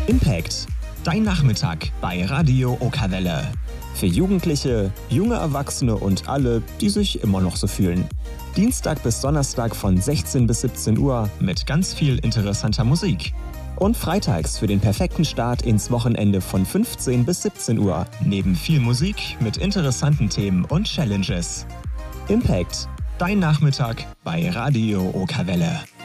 Impact, dein Nachmittag bei Radio Okawelle. Für Jugendliche, junge Erwachsene und alle, die sich immer noch so fühlen. Dienstag bis Donnerstag von 16 bis 17 Uhr mit ganz viel interessanter Musik. Und freitags für den perfekten Start ins Wochenende von 15 bis 17 Uhr. Neben viel Musik mit interessanten Themen und Challenges. Impact, dein Nachmittag bei Radio Okawelle.